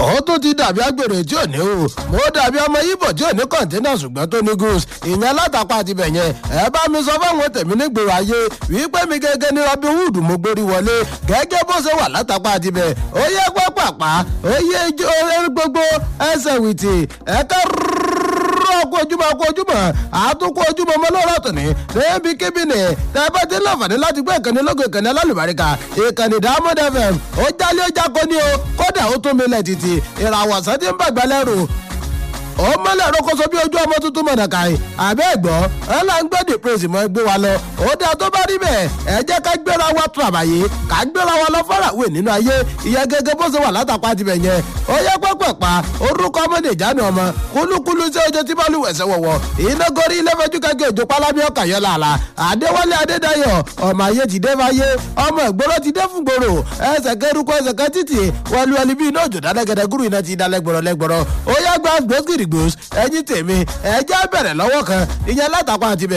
ó tún ti dàbí agbèrè tí ò ní o mo dàbí ọmọ ibo tí ò ní kọ̀ǹtínà ṣùgbọ́n tó ní goose ìyẹn látàpá àti bẹ̀yẹn ẹ bá mi sọ fáwọn tèmi nígboro ayé wípé mi gẹ́gẹ́ ní Robin Hood mo gbórí wọlé gẹ́gẹ́ bó ṣe wà látàpá àti bẹ̀ ó yẹ pápápá ó yẹ gbogbo ẹsẹ̀ wìtì ẹ̀ka kó ojúmọ́ àtúnkó ojúmọ́ ọmọ lọ́rọ̀ tó ní níbi kíbìnì tẹ́bẹ́ tí láǹfààní láti gbé ìkànnì lógo ìkànnì alálùbáríkà ìkànnì Diamond FM ó jálé ó jákó ní o kódà ó tún mi lẹ̀ títì ìràwọ̀ sàn ti ń bàgbẹ́ lẹ́rù ó mọ́lẹ̀ rókòso bí ojú ọmọ tuntun mọ̀nàkà yìí àbẹ́ ẹ̀gbọ́n ẹ là ń gbé the praise mọ́ gbé wa lọ ó dáa tó bá rí bẹ́ẹ̀ ẹ jẹ́ ká gbéra wa tún àbàyè ká gbéra wa lọ fọ́ràwé nínú ayé ìyẹn gẹ́gẹ́ bó ṣe wà látàpá tibẹ̀ yẹn ó yẹ pẹ́pẹ́pá orúkọ ọmọdé ìjánu ọmọ kúlúkúlú sí ojú tí bọ́ọ̀lù wẹ̀sẹ̀ wọ̀wọ̀ iná gorí ilé fẹjú kẹkẹ òjò pálábí ọkà yọ làlà Adéwálé Adédayọ̀ ọmọ ayé ti dé fáyé ọmọ ìgboro ti dé fún gbòòrò ẹsẹ̀ kẹrùkọ ẹsẹ̀ kẹ títì wẹluwẹlu bí iná òjò dálẹ́gẹ̀dẹ̀ gúrú iná ti dálẹ́ gbọ̀rọ̀ ó yẹ gbàgbọ́sì gbòs ẹ̀yin tèmi ẹ̀jẹ̀ bẹ̀rẹ̀ lọ́wọ́ kan ìyẹn látàkọ́ àti bẹ̀.